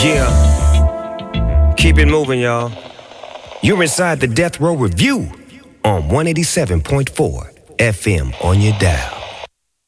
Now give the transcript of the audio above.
Yeah, keep it moving, y'all. You're inside the Death Row Review on 187.4 FM on your dial.